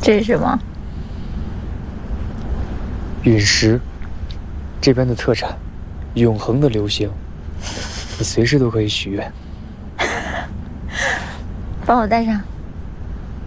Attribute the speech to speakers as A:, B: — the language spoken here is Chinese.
A: 这是什么？
B: 陨石，这边的特产，永恒的流星，你随时都可以许愿。
A: 帮我带上。